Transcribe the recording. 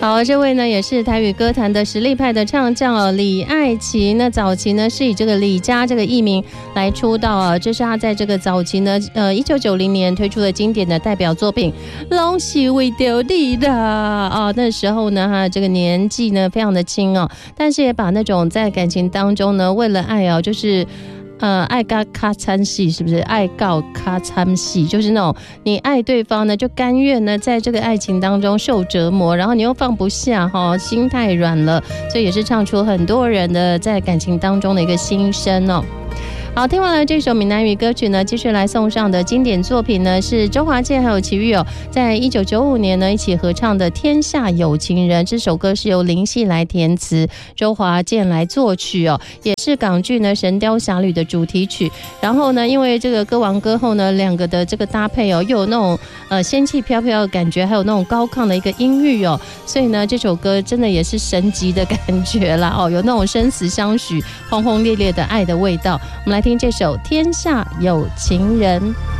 好，这位呢也是台语歌坛的实力派的唱将哦，李艾琪。那早期呢是以这个李佳这个艺名来出道啊，这是他在这个早期呢1990年推出的经典的代表作品《拢是为着你的》啊。那时候呢他这个年纪呢非常的轻哦，但是也把那种在感情当中呢为了爱啊，就是爱告卡参戏，是不是？爱告卡参戏，就是那种你爱对方呢，就甘愿呢在这个爱情当中受折磨，然后你又放不下哈，心太软了，所以也是唱出很多人的在感情当中的一个心声哦。好，听完了这首闽南语歌曲呢，继续来送上的经典作品呢，是周华健还有齐豫哦，在1995年呢一起合唱的《天下有情人》。这首歌是由林夕来填词，周华健来作曲哦，也是港剧呢《神雕侠侣》的主题曲。然后呢，因为这个歌王歌后呢，两个的这个搭配哦，又有那种仙气飘飘的感觉，还有那种高亢的一个音域哦，所以呢，这首歌真的也是神级的感觉啦哦，有那种生死相许、轰轰烈烈的爱的味道。我们来听这首《天下有情人》。